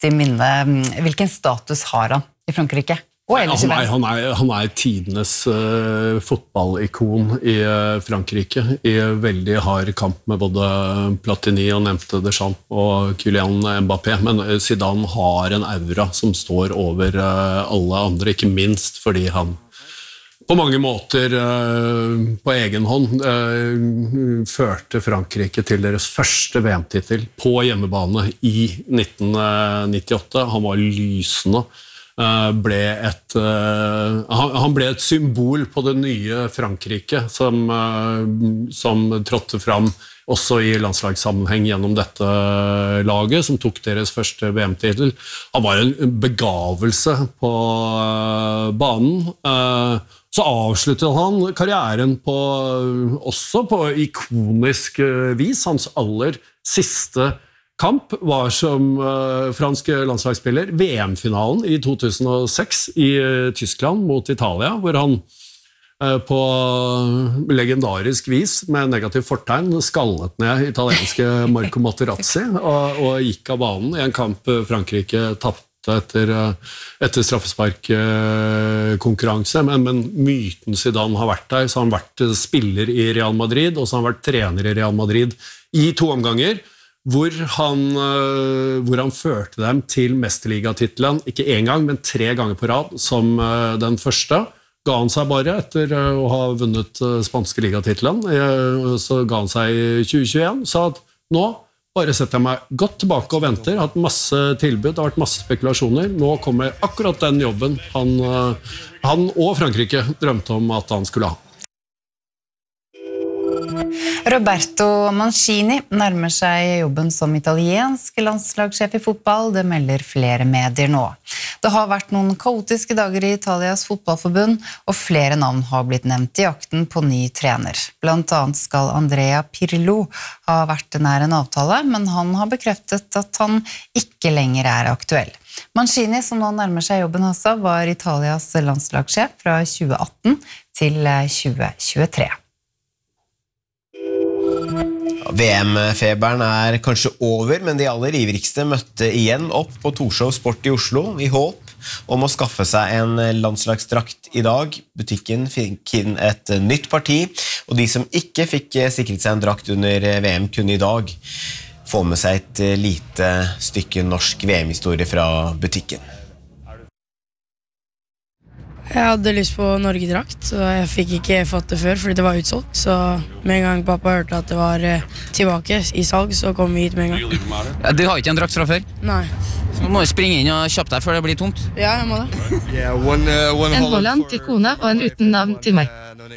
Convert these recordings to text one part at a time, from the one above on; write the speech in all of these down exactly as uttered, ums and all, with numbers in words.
godt i minne. Hvilken status har han i Frankrike? Nei, han, er, han, er, han er tidenes uh, fotballikon i uh, Frankrike, i veldig hard kamp med både Platini og nevnte Deschamps og Kylian Mbappé, men Zidane har en aura som står over uh, alle andre, ikke minst fordi han på mange måter uh, på egen hånd uh, førte Frankrike til deres første V M-titel på hjemmebane i nitten nittiåtte. Han var lysende. Ble et, han ble et symbol på det nye Frankrike som, som trådte fram også i landslagssammenheng gjennom dette laget, som tok deres første V M-titel. Han var en begavelse på banen. Så avsluttet han karrieren på, også på ikonisk vis. Hans aller siste kamp var som uh, fransk landslagsspiller V M-finalen i to tusen og seks i uh, Tyskland mot Italia, hvor han uh, på legendarisk vis med negativ fortegn skallet ned italienske Marco Materazzi og, og gikk av banen i en kamp Frankrike tappte etter, uh, etter straffesparkkonkurranse, men, men myten Zidane har vært der, så har han vært spiller i Real Madrid, og så har han vært trener i Real Madrid i to omganger, Hvor han, hvor han førte dem til mesterligatitelen, ikke en gang, men tre ganger på rad, som den første. Ga han seg bare etter å ha vunnet spanske ligatitelen, så ga han seg i tjue tjueen, sa at nå bare setter jeg meg godt tilbake og venter, har hatt masse tilbud, det har vært masse spekulasjoner, nå kommer akkurat den jobben han, han og Frankrike drømte om at han skulle ha. Roberto Mancini nærmer seg jobben som italiensk landslagssjef i fotball, det melder flere medier nå. Det har vært noen kaotiske dager i Italias fotballforbund, og flere navn har blitt nevnt i jakten på ny trener. Blant annet skal Andrea Pirlo ha vært nær en avtale, men han har bekreftet at han ikke lenger er aktuell. Mancini, som nå nærmer seg jobben også, var Italias landslagssjef fra tjue atten til tjue tjuetre. V M-feberen er kanskje over, men de aller ivrigste møtte igjen opp på Torshov Sport i Oslo i håp om å skaffe seg en landslagsdrakt i dag. Butikken fikk inn et nytt parti, og de som ikke fikk sikret seg en drakt under V M kunne i dag få med seg et lite stykke norsk V M-historie fra butikken. Jeg hadde lyst på Norge-drakt, så jeg fikk ikke fått det før, fordi det var utsolgt. Så med en gang pappa hørte at det var tilbake i salg, så kom vi hit med en gang. Ja, du har ikke en drakt fra før? Nei. Så må du springe inn og kjøpe deg før det blir tomt. Ja, jeg må det. Yeah, one, uh, one en Holland til kona og en uten navn til meg.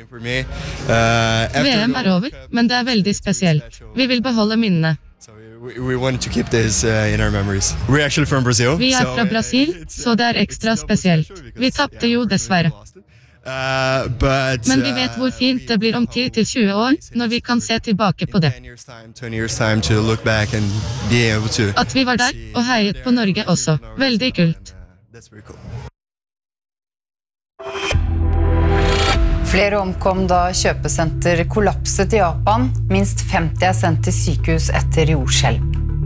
V M er over, men det er veldig spesielt. Vi vil beholde minnene. We, we wanted to keep this uh, in our memories. We're actually from Brazil. Vi er fra Brasil, så det er ekstra spesielt. Vi tappte jo dessverre. Uh, but, Men vi vet hvor fint det blir om ti til tjue år, når vi kan se tilbake på det. twenty years time to look back and be able to... At vi var der, og heiet på Norge også. Veldig kult. That's very cool. Flere omkom da kjøpesenter kollapset i Japan. Minst femti er sendt til sykehus etter jordskjelv.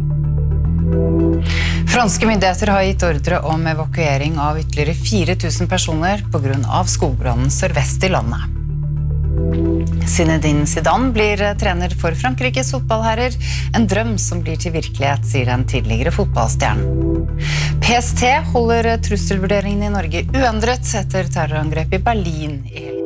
Franske myndigheter har gitt ordre om evakuering av ytterligere fire tusen personer på grunn av skogbrannen sørvest i landet. Zinedine Zidane blir trener for Frankrikes fotballherrer, en drøm som blir til virkelighet, sier den tidligere fotballstjernen. P S T holder trusselvurderingen i Norge uendret etter terrorangrep i Berlin i helgen.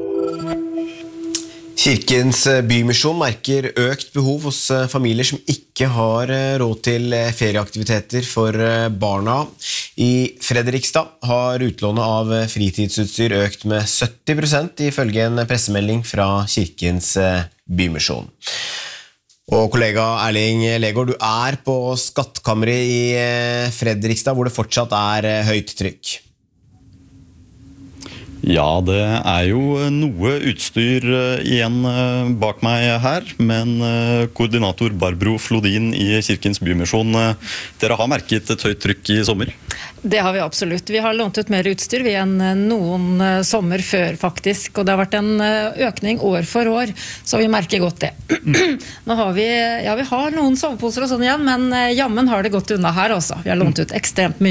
Kirkens bymisjon merker økt behov hos familier som ikke har råd til ferieaktiviteter for barna. I Fredrikstad har utlånet av fritidsutstyr økt med sytti prosent ifølge en pressemelding fra Kirkens bymisjon. Og kollega Erling Legård, du er på Skattkammeret i Fredrikstad, hvor det fortsatt er høyt trykk. Ja, det er jo noe utstyr igjen bak meg her, men koordinator Barbro Flodin i Kirkens Bymisjon, dere har merket et høyt trykk i sommer? Det har vi absolutt. Vi har lånt ut mer utstyr vi enn noen sommer før faktisk, og det har vært en økning år for år, så vi merker godt det. Nå har vi, ja vi har noen soveposer og sånn igjen, men jammen har det gått unna her også. Vi har lånt ut ekstremt mye.